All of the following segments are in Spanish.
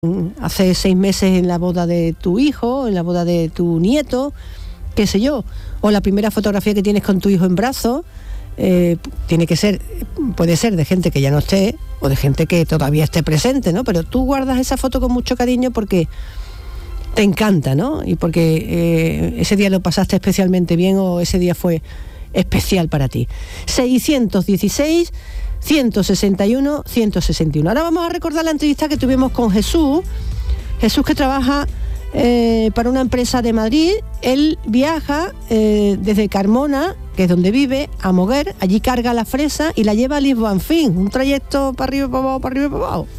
hace 6 meses en la boda de tu hijo, en la boda de tu nieto, qué sé yo, o la primera fotografía que tienes con tu hijo en brazos, tiene que ser, puede ser de gente que ya no esté o de gente que todavía esté presente, ¿no? Pero tú guardas esa foto con mucho cariño porque te encanta, ¿no? Y porque ese día lo pasaste especialmente bien o ese día fue especial para ti. 616 161 161. Ahora vamos a recordar la entrevista que tuvimos con Jesús que trabaja para una empresa de Madrid. Él viaja desde Carmona, que es donde vive, a Moguer. Allí carga la fresa y la lleva a Lisboa. En fin, un trayecto para arriba y para abajo, para arriba y para abajo.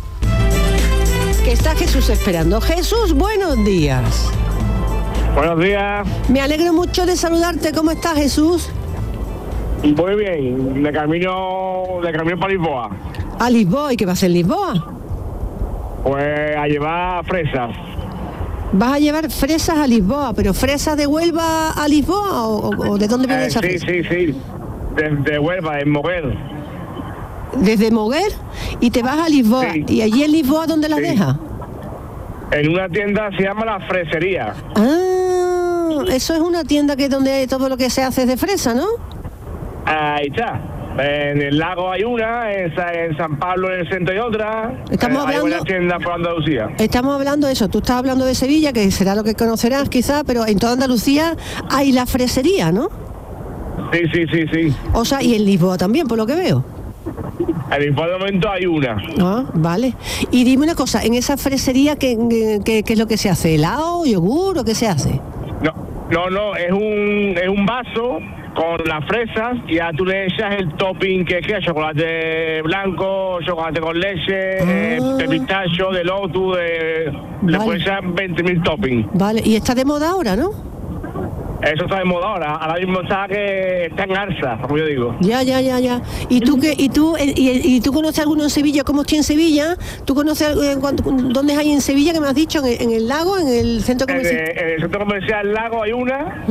Que está Jesús esperando. Jesús, buenos días. Buenos días. Me alegro mucho de saludarte. ¿Cómo estás, Jesús? Muy bien, de camino para Lisboa. ¿A Lisboa? ¿Y qué vas en Lisboa? Pues a llevar fresas. ¿Vas a llevar fresas a Lisboa? ¿Pero fresas de Huelva a Lisboa o de dónde viene esa fresa? Sí. De Huelva, en Moguer. ¿Desde Moguer? ¿Y te vas a Lisboa? Sí. ¿Y allí en Lisboa dónde las dejas? En una tienda se llama La Fresería. Ah, eso es una tienda que donde todo lo que se hace es de fresa, ¿no? Ahí está. En el lago hay una, en San Pablo en el centro hay otra. Hay buenas tiendas por Andalucía. Estamos hablando de eso. Tú estás hablando de Sevilla, que será lo que conocerás quizá, pero en toda Andalucía hay la fresería, ¿no? Sí. O sea, y en Lisboa también, por lo que veo. En Lisboa de momento hay una. Ah, vale. Y dime una cosa, en esa fresería, ¿qué es lo que se hace? ¿Helado, yogur o qué se hace? No, es un vaso con las fresas y ya tú le echas el topping que es chocolate blanco, chocolate con leche, de pistacho, de lotus, le puedes echar 20.000 toppings. Vale, y está de moda ahora, ¿no? Eso está de moda ahora mismo está en alza, como yo digo. Ya. ¿Y tú conoces alguno en Sevilla? ¿Cómo estoy en Sevilla? ¿Tú conoces dónde hay en Sevilla que me has dicho? ¿En el lago? ¿En el centro comercial? En el centro comercial El Lago hay una.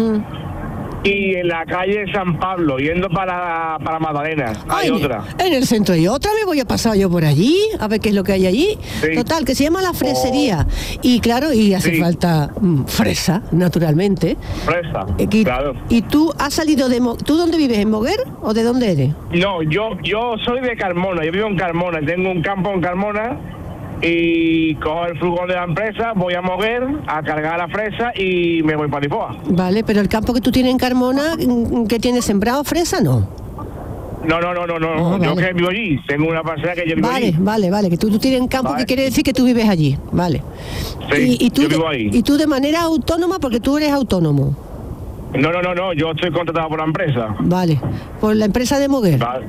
Y en la calle San Pablo, yendo para Magdalena, hay otra. En el centro hay otra, me voy a pasar yo por allí, a ver qué es lo que hay allí. Sí. Total, que se llama La Fresería. Y claro, y hace falta fresa, naturalmente. Fresa, claro. ¿Y tú has salido de... ¿Tú dónde vives, en Moguer o de dónde eres? No, yo soy de Carmona, yo vivo en Carmona, tengo un campo en Carmona. Y cojo el furgón de la empresa, voy a Moguer a cargar la fresa y me voy para Lisboa. Vale, pero el campo que tú tienes en Carmona, ¿qué tienes sembrado? ¿Fresa no? No. Yo que vivo allí, tengo una parcela que yo vivo allí. Vale, que tú tienes un campo que quiere decir que tú vives allí, vale. Sí, y tú yo vivo ahí. ¿Y tú de manera autónoma, porque tú eres autónomo? No, yo estoy contratado por la empresa. Vale, por la empresa de Moguer. Vale.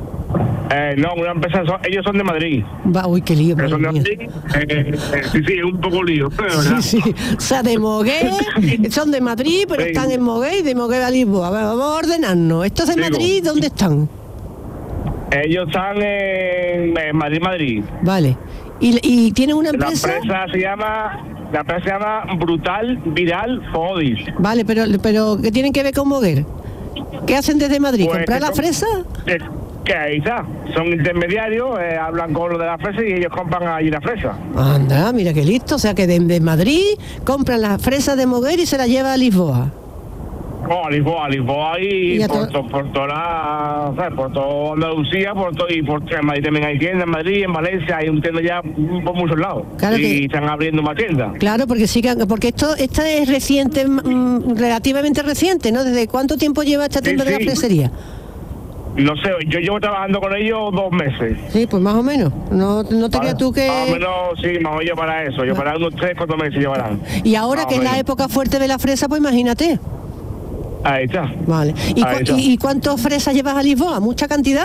No, una empresa, ellos son de Madrid. Uy, qué lío. Son de Madrid. Sí, es un poco lío. Sí. O sea, de Moguer, son de Madrid, pero están en Moguer y de Moguer a Lisboa. Vamos a ordenarnos. ¿Estos de Madrid dónde están? Ellos están en Madrid. Vale. ¿Y tienen una empresa? La empresa se llama Brutal Viral Fodis. Vale, pero ¿qué tienen que ver con Moguer? ¿Qué hacen desde Madrid? Pues ¿Comprar la fresa? Que ahí está, son intermediarios, hablan con los de la fresa y ellos compran allí la fresa. Anda, mira qué listo, o sea que de Madrid compran las fresas de Moguer y se las lleva a Lisboa. A Lisboa y por toda Andalucía, en Madrid también hay tiendas, en Madrid, en Valencia hay un tienda ya por muchos lados. Claro, y están abriendo más tiendas. Claro, porque esta es reciente, relativamente reciente, ¿no? ¿Desde cuánto tiempo lleva esta tienda de la fresería? No sé, yo llevo trabajando con ellos 2 meses. Sí, pues más o menos. No te creas tú que... Más o menos, sí, más o menos para eso. Llevarán unos 3-4 meses llevarán. Y ahora que es la época fuerte de la fresa, pues imagínate. Ahí está. Vale. ¿Y cuántas fresas llevas a Lisboa? ¿Mucha cantidad?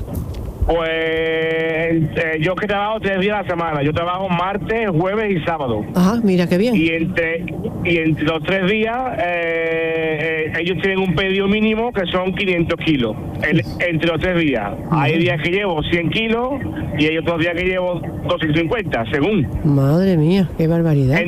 Pues yo que trabajo 3 días a la semana. Yo trabajo martes, jueves y sábado. Ajá, mira qué bien. Y entre los 3 días ellos tienen un pedido mínimo que son 500 kilos. Entre los 3 días. Hay días que llevo 100 kilos y hay otros días que llevo 250, según. Madre mía, qué barbaridad.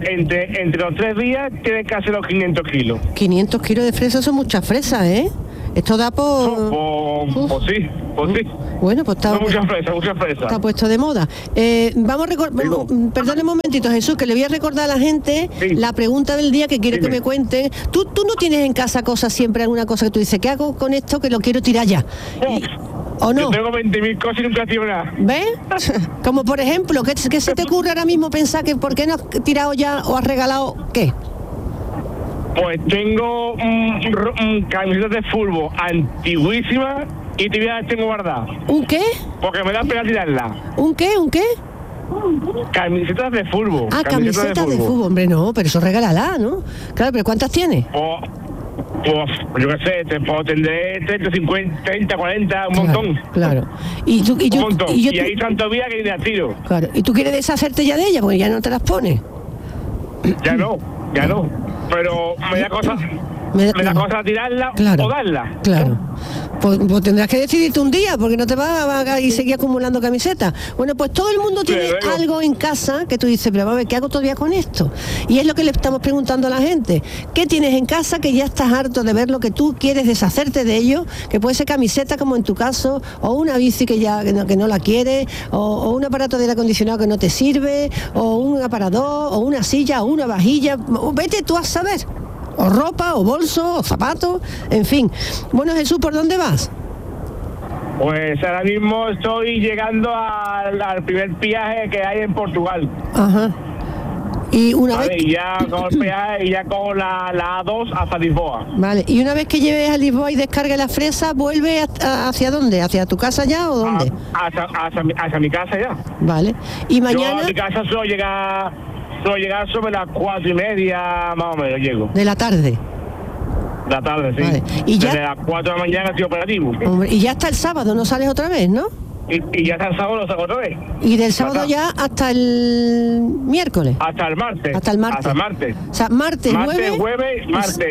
Entre los 3 días tienen que hacer los 500 kilos. 500 kilos de fresa son muchas fresas, ¿eh? Esto da por... Pues sí. Bueno, pues está... Mucha fresa. Está puesto de moda. Vamos a recordar... Perdone un momentito, Jesús, que le voy a recordar a la gente la pregunta del día que quiero que me cuenten. ¿Tú no tienes en casa cosas siempre, alguna cosa que tú dices, ¿qué hago con esto que lo quiero tirar ya? ¿O no? Yo tengo 20.000 cosas y nunca tiro nada. ¿Ves? Como por ejemplo, ¿qué se te ocurre ahora mismo pensar que por qué no has tirado ya o has regalado qué? Pues tengo camisetas de fútbol antiguísimas y todavía las tengo guardadas. ¿Un qué? Porque me da pena tirarlas. ¿Un qué? Camisetas de fútbol. Camisetas de fútbol, hombre, no, pero eso regálala, ¿no? Claro, pero ¿cuántas tienes? Pues yo qué sé, tendré 30, 50, 30, 40, un montón. Claro. Y ahí tanto vía que ni las tiro. Claro. ¿Y tú quieres deshacerte ya de ellas? Porque ya no te las pones. Ya no. Pero me da cosa tirarla o darla. Claro. Pues tendrás que decidirte un día, porque no te vas a seguir acumulando camisetas. Bueno, pues todo el mundo tiene algo en casa que tú dices, pero a ver, ¿qué hago todavía con esto? Y es lo que le estamos preguntando a la gente. ¿Qué tienes en casa que ya estás harto de ver lo que tú quieres deshacerte de ello? Que puede ser camiseta, como en tu caso, o una bici que no la quieres, o un aparato de aire acondicionado que no te sirve, o un aparador, o una silla, o una vajilla. Vete tú a saber. O ropa, o bolso, o zapatos, en fin. Bueno, Jesús, ¿por dónde vas? Pues ahora mismo estoy llegando al primer viaje que hay en Portugal. Ajá. Y una vez... Y ya con el peaje y ya con la A2 hasta Lisboa. Vale, y una vez que lleves a Lisboa y descargue la fresa, ¿vuelve hacia dónde? ¿Hacia tu casa ya o dónde? Hacia mi casa ya. Vale. Y mañana... Yo a mi casa suelo llegar sobre las 4:30, más o menos, llego. ¿De la tarde? La tarde, sí. Vale. ¿Y ya? Desde las 4 de la mañana estoy operativo. Hombre, y ya hasta el sábado, ¿no sales otra vez, no? Y ya hasta el sábado lo saco otra vez. ¿Y del sábado ya hasta el miércoles? Hasta el martes. Hasta el martes. O sea, martes, jueves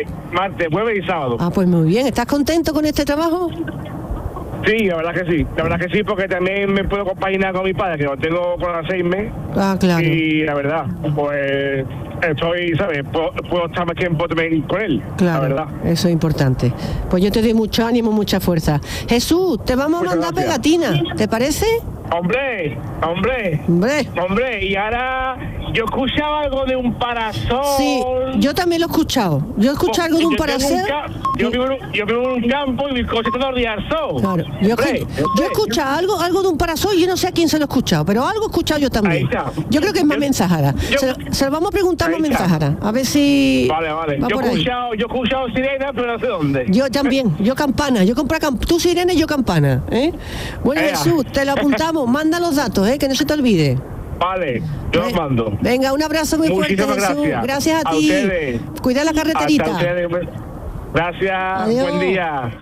y sábado. Ah, pues muy bien. ¿Estás contento con este trabajo? Sí, la verdad que sí, porque también me puedo compaginar con mi padre, que lo tengo con las 6 meses. Ah, claro. Y la verdad, pues estoy, ¿sabes? Puedo estar más tiempo también con él. Claro, la verdad. Eso es importante. Pues yo te doy mucho ánimo, mucha fuerza. Jesús, te vamos a mandar pegatinas, ¿te parece? Hombre, y ahora yo escuchaba algo de un parasol. Sí, yo también lo he escuchado. Yo he escuchado algo de un parasol. Yo vivo en un campo y mis cosas todo el día al sol. Claro, yo he escuchado algo de un parasol y yo no sé a quién se lo he escuchado, pero algo he escuchado yo también. Yo creo que es Mamen Zahara. Se lo vamos a preguntar a Mamen Zahara, a ver si... Vale. Yo he escuchado sirena, pero no sé dónde. Yo también, yo campana. Yo compré tú sirena y yo campana. Bueno, Jesús, te lo apuntamos. Manda los datos, que no se te olvide. Vale, yo los mando. Venga, un abrazo muy fuerte, Jesús. Gracias a ti. Ustedes. Cuida la carreterita. Hasta ustedes. Gracias. Adiós. Buen día.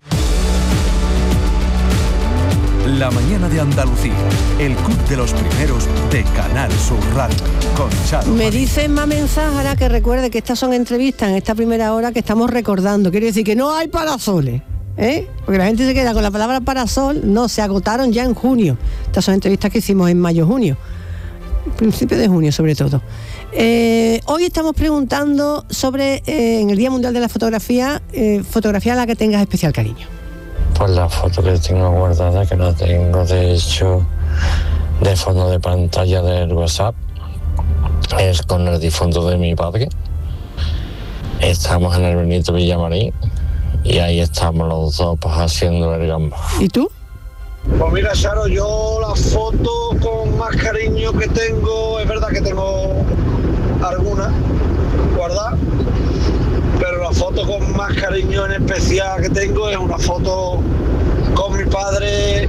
La mañana de Andalucía, el club de los primeros de Canal Sur Radio, con Charo. Me dice Mamen Zahara que recuerde que estas son entrevistas en esta primera hora que estamos recordando. Quiere decir que no hay parasoles. Porque la gente se queda con la palabra parasol. No, se agotaron ya en junio. Estas son entrevistas que hicimos en mayo-junio, principio de junio sobre todo. Hoy estamos preguntando sobre en el Día Mundial de la Fotografía, fotografía a la que tengas especial cariño. Pues la foto que tengo guardada, que la tengo de hecho de fondo de pantalla del WhatsApp, es con el difunto de mi padre. Estamos en el Benito Villamarín y ahí estamos los dos pues haciendo el gamba. ¿Y tú? Pues mira, Charo, yo la foto con más cariño que tengo, es verdad que tengo algunas guardadas, pero la foto con más cariño en especial que tengo es una foto con mi padre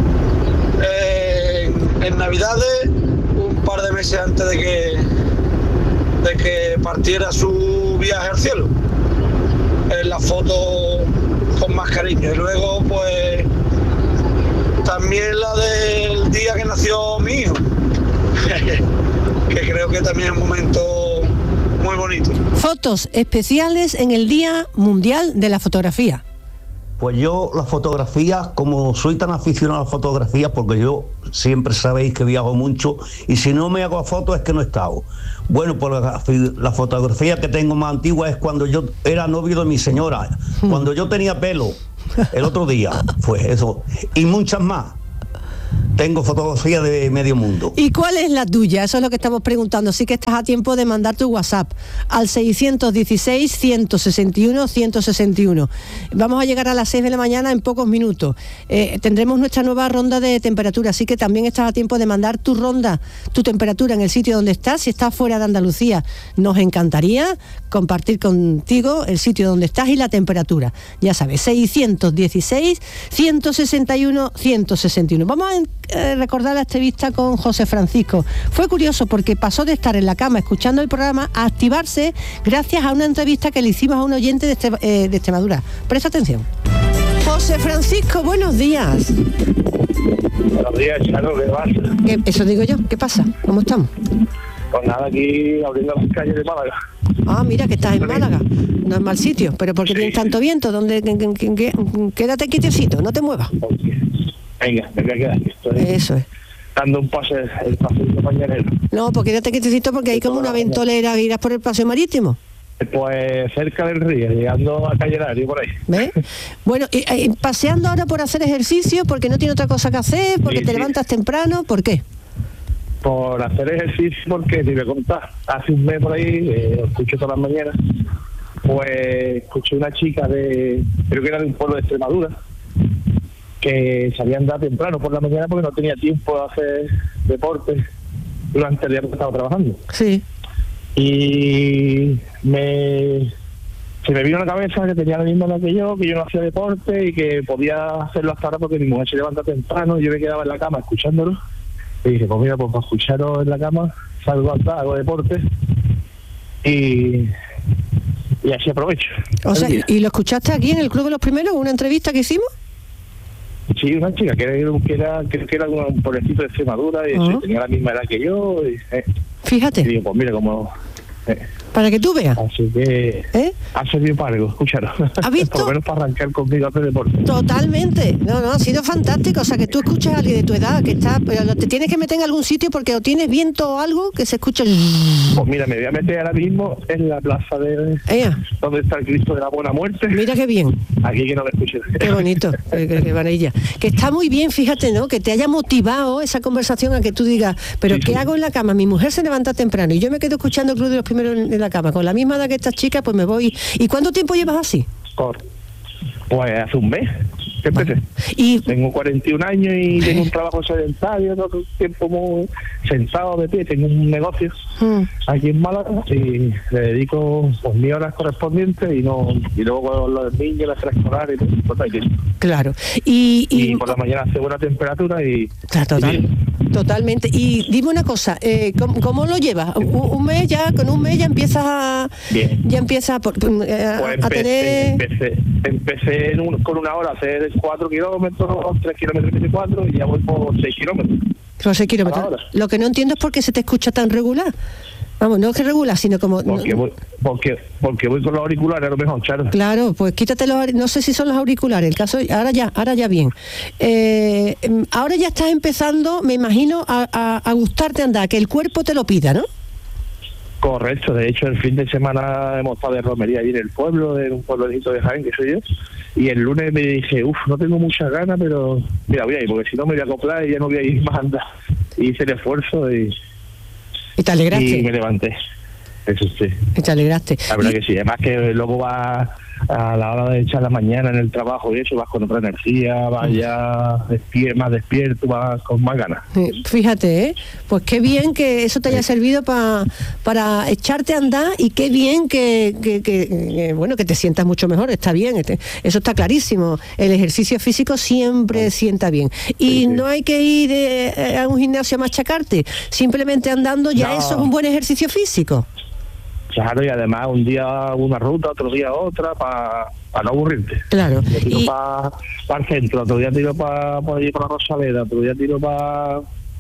en Navidades, un par de meses antes de que partiera su viaje al cielo. Es la foto con más cariño. Y luego pues también la del día que nació mi hijo, que creo que también es un momento muy bonito. Fotos especiales en el Día Mundial de la Fotografía. Pues yo las fotografías, como soy tan aficionado a las fotografías, porque yo siempre sabéis que viajo mucho, y si no me hago fotos es que no he estado. Bueno, pues la fotografía que tengo más antigua es cuando yo era novio de mi señora, cuando yo tenía pelo, el otro día, fue eso, y muchas más. Tengo fotografía de medio mundo. ¿Y cuál es la tuya? Eso es lo que estamos preguntando. Sí que estás a tiempo de mandar tu WhatsApp al 616-161-161. Vamos a llegar a las 6 de la mañana en pocos minutos. Tendremos nuestra nueva ronda de temperatura, así que también estás a tiempo de mandar tu ronda, tu temperatura en el sitio donde estás. Si estás fuera de Andalucía, nos encantaría compartir contigo el sitio donde estás y la temperatura. Ya sabes, 616-161-161. Vamos a recordar la entrevista con José Francisco. Fue curioso porque pasó de estar en la cama escuchando el programa a activarse gracias a una entrevista que le hicimos a un oyente de Extremadura. Presta atención. José Francisco, buenos días. Buenos días, Charo, ¿qué pasa? Eso digo yo, ¿qué pasa? ¿Cómo estamos? Pues nada, aquí abriendo las calles de Málaga. Ah, mira que estás en Málaga. No es mal sitio, pero ¿por qué tienes tanto viento? Quédate quietecito, no te muevas. Venga, me voy a quedar. Eso es. Dando un paseo, el paseo mañanero. No, pues quédate quietecito porque hay como una ventolera, irás por el paseo marítimo. Pues cerca del río, llegando a Calle Lario, por ahí. ¿Ves? Bueno, paseando ahora por hacer ejercicio, porque no tiene otra cosa que hacer, porque te levantas temprano, ¿por qué? Por hacer ejercicio, porque te voy a contar. Hace un mes por ahí, lo escucho todas las mañanas, pues escuché una chica creo que era de un pueblo de Extremadura, que salía a andar temprano por la mañana porque no tenía tiempo de hacer deporte durante el día que estaba trabajando. Sí. Y se me vino a la cabeza que tenía la misma edad que yo no hacía deporte y que podía hacerlo hasta ahora porque mi mujer se levanta temprano, yo me quedaba en la cama escuchándolo y dije, pues mira, pues para escucharlo en la cama salgo a andar, hago deporte y así aprovecho. O sea, ¿y lo escuchaste aquí en el Club de los Primeros, una entrevista que hicimos? Sí, una chica que creo que era un pueblecito de Extremadura y tenía la misma edad que yo. Fíjate. Y digo, pues mira, como... para que tú veas. Así que ha servido para algo, escúchalo. ¿Has visto? Por lo menos para arrancar conmigo a hacer deporte. Totalmente. No, ha sido fantástico. O sea, que tú escuchas a alguien de tu edad que está... Pero te tienes que meter en algún sitio porque o tienes viento o algo que se escucha... Pues mira, me voy a meter ahora mismo en la plaza de... donde está el Cristo de la Buena Muerte. Mira qué bien. Aquí que no me escuches. Qué bonito, qué maravilla. Que está muy bien, fíjate, ¿no? Que te haya motivado esa conversación a que tú digas, pero ¿qué hago en la cama? Mi mujer se levanta temprano y yo me quedo escuchando el Club de los Primeros en la cama. Con la misma edad que estas chicas, pues me voy. ¿Y cuánto tiempo llevas así? Pues hace un mes que empecé. Vale. Y tengo 41 años y tengo un trabajo sedentario, todo el tiempo muy sentado de pie. Tengo un negocio aquí en Málaga y le dedico pues, mis horas correspondientes y luego con los niños, las escolares y todo. Claro. Y por la mañana hace buena temperatura y... Totalmente. Y dime una cosa, ¿cómo lo llevas? ¿Un mes ya? ¿Con un mes ya empiezas a... Bien. Ya empiezas a tener... Empecé con una hora a hacer 4 kilómetros, 3 kilómetros 24 y ya voy por 6 kilómetros. Por 6 kilómetros. Lo que no entiendo es por qué se te escucha tan regular. Vamos, no es que regular, sino como... Porque voy con los auriculares a lo mejor, Charo. Claro, pues quítate no sé si son los auriculares, el caso, ahora ya bien. Ahora ya estás empezando, me imagino, a gustarte andar, que el cuerpo te lo pida, ¿no? Correcto, de hecho el fin de semana hemos estado de romería ahí en el pueblo, en un pueblecito de Jaén, que soy yo, y el lunes me dije, no tengo muchas ganas, pero mira, voy a ir, porque si no me voy a acoplar y ya no voy a ir más a andar. Y hice el esfuerzo y te alegraste. Y me levanté. Eso sí. Y te alegraste. La verdad que sí. Además que luego vas a la hora de echar la mañana en el trabajo y eso, vas con otra energía, vas ya más despierto, vas con más ganas. Fíjate, pues qué bien que eso te haya servido para echarte a andar y qué bien que bueno, que te sientas mucho mejor, está bien, eso está clarísimo. El ejercicio físico siempre sienta bien. Y no hay que ir a un gimnasio a machacarte, simplemente andando ya eso es un buen ejercicio físico. Claro, y además un día una ruta, otro día otra, para no aburrirte. Claro. Yo tiro para el centro, otro día tiro para la Rosaleda, otro día tiro para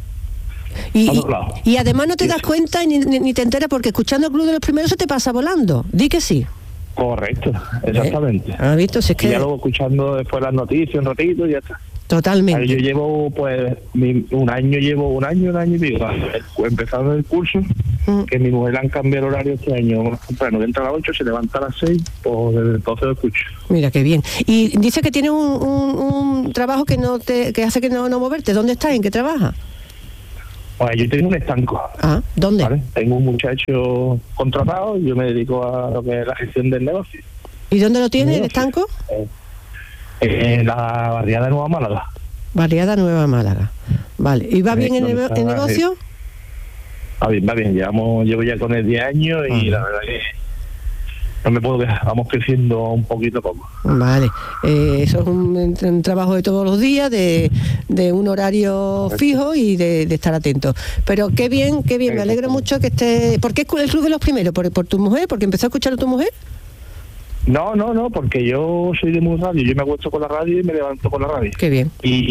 otro lado. Y además no te das cuenta ni te enteras porque escuchando el Club de los Primeros se te pasa volando. Di que sí. Correcto, exactamente. ¿Has visto? Si es que... Y ya luego escuchando después las noticias un ratito y ya está. Totalmente. Yo llevo pues un año y pico empezando el curso, que mi mujer le han cambiado el horario este año más temprano, entra a las 8, se levanta a las 6, pues desde entonces lo escucho. Mira qué bien. Y dice que tiene un trabajo que hace que no moverte. ¿Dónde estás? ¿En qué trabajas? Pues yo tengo un estanco. Ah, ¿dónde? ¿Vale? Tengo un muchacho contratado y yo me dedico a lo que es la gestión del negocio. ¿Y dónde lo tiene el estanco? En la barriada Nueva Málaga. Barriada Nueva Málaga. Vale. ¿Y va bien el negocio? Va bien. Llevo ya con él 10 años y la verdad que no me puedo quejar. Vamos creciendo un poquito a poco. Vale. Eso es un trabajo de todos los días, de un horario fijo y de estar atento. Pero qué bien. Me alegro mucho que esté... ¿Por qué el Club de los Primeros? ¿Por tu mujer? ¿Porque empezó a escuchar a tu mujer? No, porque yo soy de muy radio. Yo me acuesto con la radio y me levanto con la radio. Qué bien.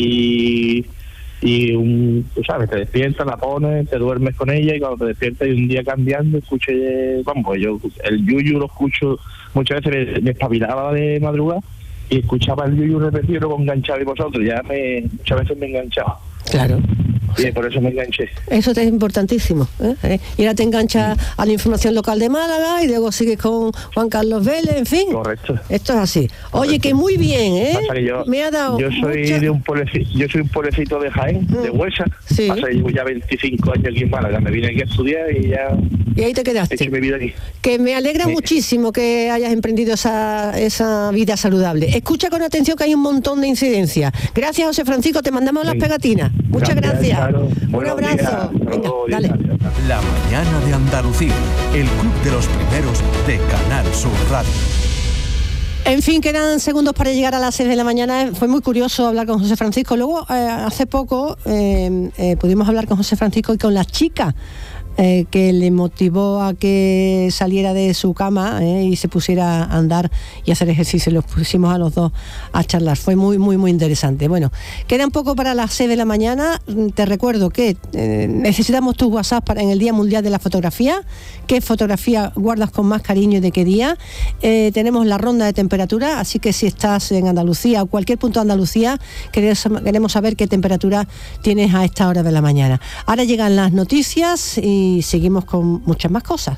Tú sabes, te despiertas, la pones, te duermes con ella y cuando te despiertas y un día cambiando, escucho, yo el yuyu lo escucho, muchas veces me espabilaba de madrugada y escuchaba el yuyu repetido, luego enganchaba y vosotros, muchas veces me enganchaba. Claro. Y por eso me enganché. Eso es importantísimo, ¿eh? Y ahora te enganchas a la información local de Málaga y luego sigues con Juan Carlos Vélez, en fin. Correcto. Esto es así. Oye, que muy bien, ¿eh? Me ha dado yo soy un pueblecito de Jaén, de Huesa. Sí. Llevo ya 25 años aquí en Málaga. Me vine aquí a estudiar y ya... Y ahí te quedaste. He hecho mi vida aquí. Que me alegra muchísimo que hayas emprendido esa vida saludable. Escucha con atención que hay un montón de incidencias. Gracias, José Francisco. Te mandamos las pegatinas. Muchas gracias. Claro. Un abrazo. Venga, dale. La mañana de Andalucía, el club de los primeros de Canal Sur Radio. En fin, quedan segundos para llegar a las 6 de la mañana. Fue muy curioso hablar con José Francisco. Luego, hace poco, pudimos hablar con José Francisco y con la chica que le motivó a que saliera de su cama y se pusiera a andar y hacer ejercicio. Los pusimos a los dos a charlar. Fue muy, muy, muy interesante. Bueno, queda un poco para las 6 de la mañana. Te recuerdo que necesitamos tus WhatsApp en el Día Mundial de la Fotografía. ¿Qué fotografía guardas con más cariño y de qué día? Tenemos la ronda de temperatura, así que si estás en Andalucía o cualquier punto de Andalucía, queremos saber qué temperatura tienes a esta hora de la mañana. Ahora llegan las noticias y seguimos con muchas más cosas.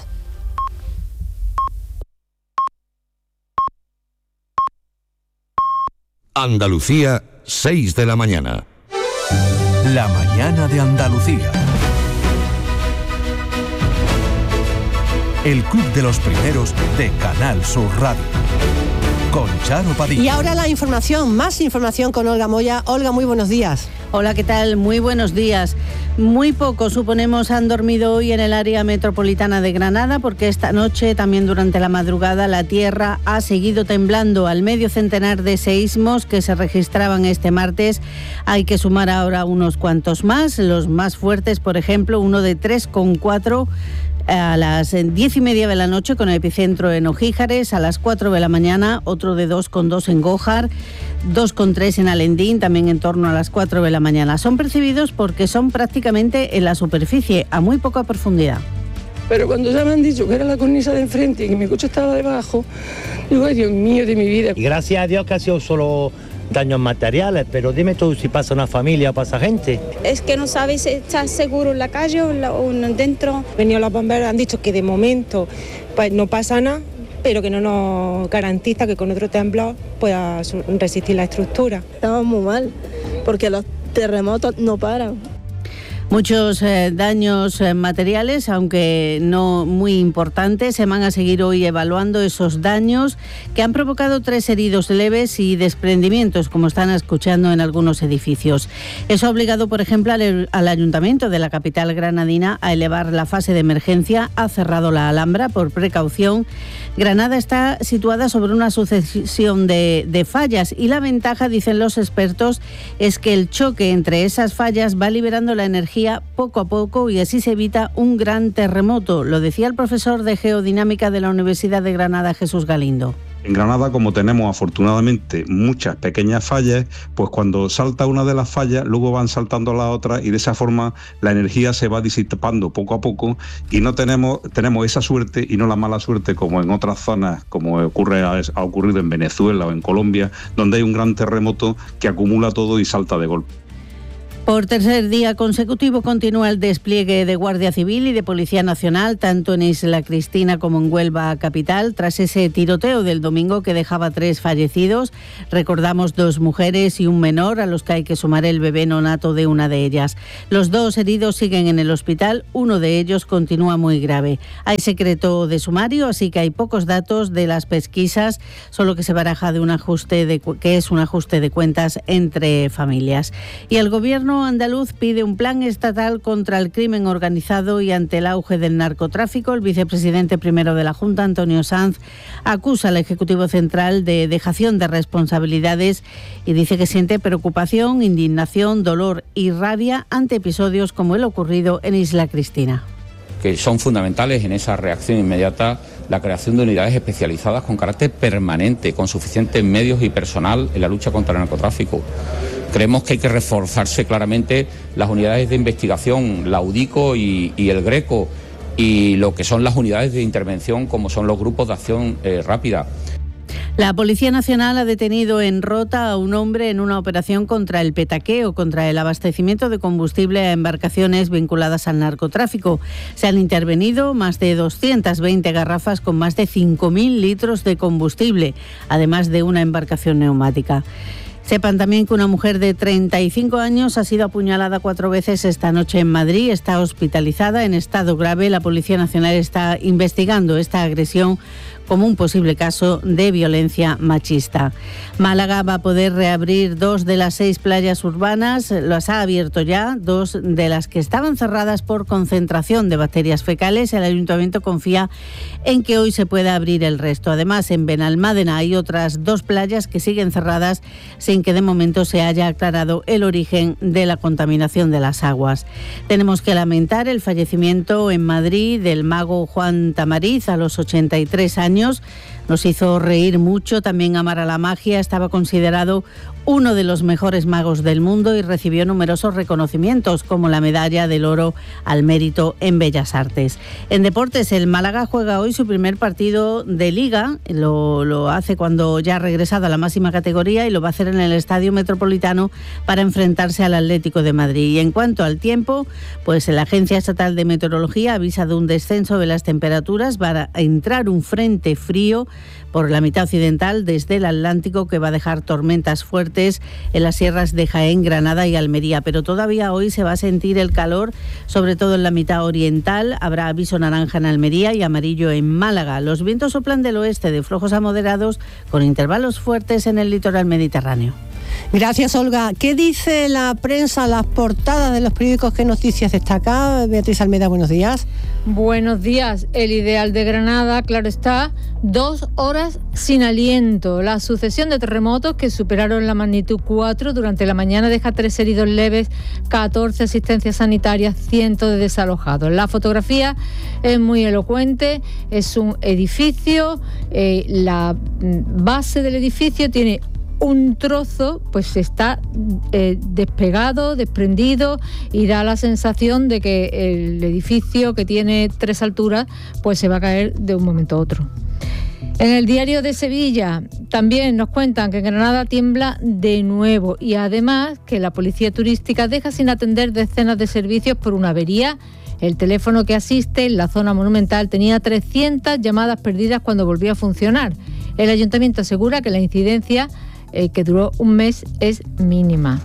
Andalucía, 6 de la mañana. La mañana de Andalucía. El club de los primeros de Canal Sur Radio. Con Charo Padilla. Y ahora la información, más información con Olga Moya. Olga, muy buenos días. Hola, ¿qué tal? Muy buenos días. Muy pocos, suponemos, han dormido hoy en el área metropolitana de Granada porque esta noche, también durante la madrugada, la tierra ha seguido temblando. Al medio centenar de seísmos que se registraban este martes, hay que sumar ahora unos cuantos más. Los más fuertes, por ejemplo, uno de 3,4 a las 10:30 de la noche con el epicentro en Ojíjares, a las 4 de la mañana otro de 2,2 en Gójar, 2,3 en Alendín, también en torno a las 4 de la mañana. Son percibidos porque son prácticamente en la superficie, a muy poca profundidad. Pero cuando ya me han dicho que era la cornisa de enfrente y que mi coche estaba debajo, digo, ay Dios mío de mi vida. Y gracias a Dios que ha sido solo daños materiales, pero dime tú si pasa una familia o pasa gente. Es que no sabes si estás seguro en la calle o dentro. Venido los bomberos, han dicho que de momento pues no pasa nada, pero que no nos garantiza que con otro temblor pueda resistir la estructura. Estamos muy mal, porque los terremotos no paran. Muchos daños materiales, aunque no muy importantes. Se van a seguir hoy evaluando esos daños que han provocado 3 heridos leves y desprendimientos, como están escuchando en algunos edificios. Eso ha obligado, por ejemplo, al Ayuntamiento de la capital granadina a elevar la fase de emergencia. Ha cerrado la Alhambra por precaución. Granada está situada sobre una sucesión de fallas y la ventaja, dicen los expertos, es que el choque entre esas fallas va liberando la energía poco a poco y así se evita un gran terremoto. Lo decía el profesor de Geodinámica de la Universidad de Granada, Jesús Galindo. En Granada, como tenemos afortunadamente muchas pequeñas fallas, pues cuando salta una de las fallas, luego van saltando las otras y de esa forma la energía se va disipando poco a poco y no tenemos esa suerte y no la mala suerte como en otras zonas, como ha ocurrido en Venezuela o en Colombia, donde hay un gran terremoto que acumula todo y salta de golpe. Por tercer día consecutivo continúa el despliegue de Guardia Civil y de Policía Nacional, tanto en Isla Cristina como en Huelva capital, tras ese tiroteo del domingo que dejaba 3 fallecidos. Recordamos 2 mujeres y un menor, a los que hay que sumar el bebé nonato de una de ellas. Los 2 heridos siguen en el hospital, uno de ellos continúa muy grave. Hay secreto de sumario, así que hay pocos datos de las pesquisas, solo que se baraja de un ajuste de cuentas entre familias. Y el Gobierno andaluz pide un plan estatal contra el crimen organizado y ante el auge del narcotráfico. El vicepresidente primero de la Junta, Antonio Sanz, acusa al Ejecutivo Central de dejación de responsabilidades y dice que siente preocupación, indignación, dolor y rabia ante episodios como el ocurrido en Isla Cristina. Que son fundamentales en esa reacción inmediata la creación de unidades especializadas con carácter permanente, con suficientes medios y personal en la lucha contra el narcotráfico. Creemos que hay que reforzarse claramente las unidades de investigación, la UDICO y el GRECO, y lo que son las unidades de intervención, como son los grupos de acción rápida. La Policía Nacional ha detenido en Rota a un hombre en una operación contra el petaqueo, contra el abastecimiento de combustible a embarcaciones vinculadas al narcotráfico. Se han intervenido más de 220 garrafas con más de 5.000 litros de combustible, además de una embarcación neumática. Sepan también que una mujer de 35 años ha sido apuñalada 4 veces esta noche en Madrid. Está hospitalizada en estado grave. La Policía Nacional está investigando esta agresión como un posible caso de violencia machista. Málaga va a poder reabrir 2 de las 6 playas urbanas. Las ha abierto ya, 2 de las que estaban cerradas por concentración de bacterias fecales. El Ayuntamiento confía en que hoy se pueda abrir el resto. Además, en Benalmádena hay otras 2 playas que siguen cerradas sin que de momento se haya aclarado el origen de la contaminación de las aguas. Tenemos que lamentar el fallecimiento en Madrid del mago Juan Tamariz a los 83 años. Nos hizo reír mucho, también amar a la magia. Estaba considerado uno de los mejores magos del mundo y recibió numerosos reconocimientos, como la Medalla del Oro al Mérito en Bellas Artes. En deportes, el Málaga juega hoy su primer partido de Liga. Lo hace cuando ya ha regresado a la máxima categoría y lo va a hacer en el Estadio Metropolitano para enfrentarse al Atlético de Madrid. Y en cuanto al tiempo, pues la Agencia Estatal de Meteorología avisa de un descenso de las temperaturas. Va a entrar un frente frío por la mitad occidental desde el Atlántico que va a dejar tormentas fuertes en las sierras de Jaén, Granada y Almería, pero todavía hoy se va a sentir el calor, sobre todo en la mitad oriental. Habrá aviso naranja en Almería y amarillo en Málaga. Los vientos soplan del oeste de flojos a moderados con intervalos fuertes en el litoral mediterráneo. Gracias, Olga. ¿Qué dice la prensa, las portadas de los periódicos? ¿Qué noticias destaca? Beatriz Almeida, buenos días. Buenos días. El ideal de Granada, claro está, 2 horas sin aliento. La sucesión de terremotos que superaron la magnitud 4 durante la mañana deja 3 heridos leves, 14 asistencias sanitarias, cientos de desalojados. La fotografía es muy elocuente. Es un edificio, la base del edificio tiene un trozo, pues está despegado, desprendido, y da la sensación de que el edificio, que tiene 3 alturas, pues se va a caer de un momento a otro. En el Diario de Sevilla también nos cuentan que Granada tiembla de nuevo, y además que la policía turística deja sin atender decenas de servicios por una avería. El teléfono que asiste en la zona monumental tenía 300 llamadas perdidas cuando volvió a funcionar. El ayuntamiento asegura que la incidencia, que duró un mes, es mínima.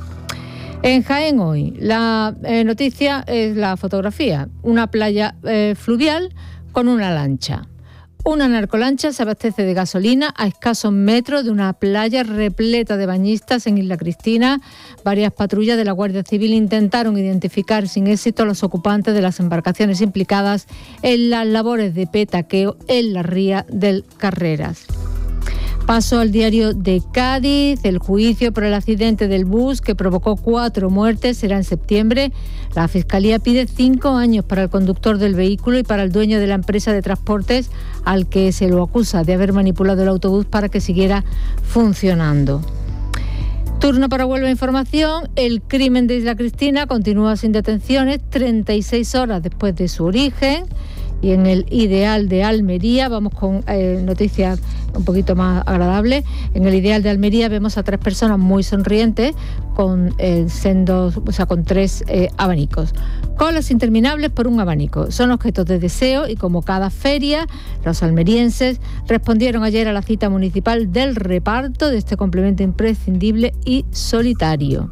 En Jaén hoy, la noticia es la fotografía. Una playa fluvial con una lancha. Una narcolancha se abastece de gasolina a escasos metros de una playa repleta de bañistas en Isla Cristina. Varias patrullas de la Guardia Civil intentaron identificar sin éxito a los ocupantes de las embarcaciones implicadas en las labores de petaqueo en la ría del Carreras. Paso al diario de Cádiz. El juicio por el accidente del bus que provocó 4 muertes será en septiembre. La Fiscalía pide 5 años para el conductor del vehículo y para el dueño de la empresa de transportes al que se lo acusa de haber manipulado el autobús para que siguiera funcionando. Turno para Huelva Información. El crimen de Isla Cristina continúa sin detenciones 36 horas después de su origen. Y en el Ideal de Almería, vamos con noticias un poquito más agradables. En el Ideal de Almería vemos a 3 personas muy sonrientes con con 3 abanicos. Colas interminables por un abanico. Son objetos de deseo y como cada feria, los almerienses respondieron ayer a la cita municipal del reparto de este complemento imprescindible y solidario.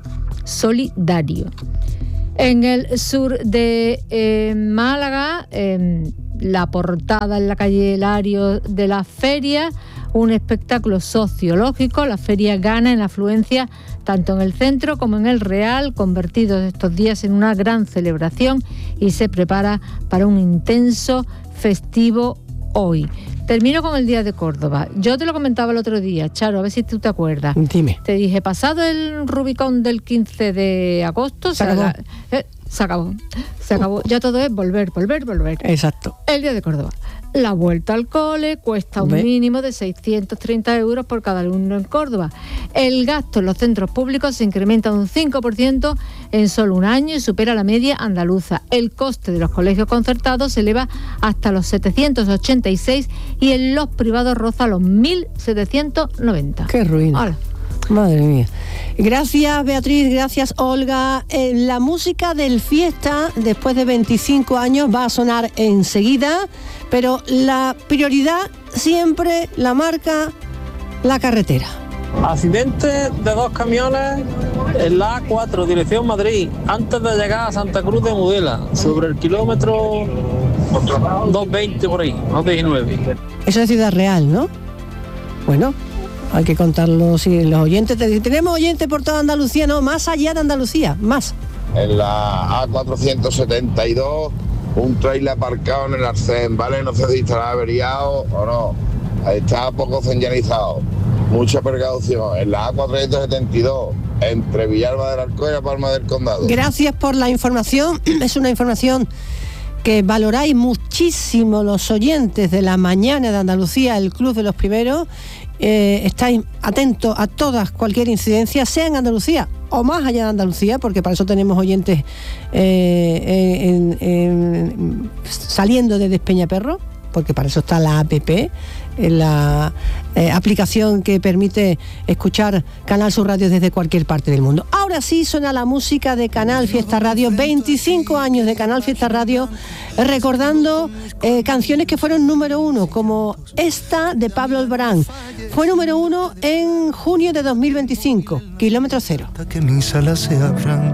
En el sur de Málaga, la portada en la calle Hilario de la feria, un espectáculo sociológico. La feria gana en afluencia tanto en el centro como en el Real, convertidos estos días en una gran celebración, y se prepara para un intenso festivo hoy. Termino con el Día de Córdoba. Yo te lo comentaba el otro día, Charo, a ver si tú te acuerdas. Dime. Te dije, pasado el Rubicón del 15 de agosto, se acabó. Ya todo es volver. Exacto. El Día de Córdoba. La vuelta al cole cuesta un mínimo de 630 euros por cada alumno en Córdoba. El gasto en los centros públicos se incrementa un 5% en solo un año y supera la media andaluza. El coste de los colegios concertados se eleva hasta los 786 y en los privados roza los 1.790. ¡Qué ruina! ¡Hala! Madre mía. Gracias, Beatriz, gracias, Olga. La música del Fiesta, después de 25 años, va a sonar enseguida, pero la prioridad siempre la marca la carretera. Accidente de 2 camiones en la A4, dirección Madrid, antes de llegar a Santa Cruz de Mudela, sobre el kilómetro 220 por ahí, 219. Eso es Ciudad Real, ¿no? Bueno, hay que contarlo, si los oyentes tenemos oyentes por toda Andalucía, no, más allá de Andalucía, más. En la A472, un trailer aparcado en el arcén, ¿vale? No sé si estará averiado o no. Está poco señalizado. Mucha precaución. En la A472, entre Villalba del Alcoy y La Palma del Condado. Gracias por la información. Es una información que valoráis muchísimo los oyentes de la mañana de Andalucía, el Club de los Primeros. Estáis atentos a cualquier incidencia, sea en Andalucía o más allá de Andalucía, porque para eso tenemos oyentes saliendo desde Peñaperro, porque para eso está la APP, la aplicación que permite escuchar Canal Sur Radio desde cualquier parte del mundo. Ahora sí suena la música de Canal Fiesta Radio, 25 años de Canal Fiesta Radio, recordando canciones que fueron número 1, como esta de Pablo Alborán. Fue número 1 en junio de 2025, Kilómetro Cero. Que mis alas se abran.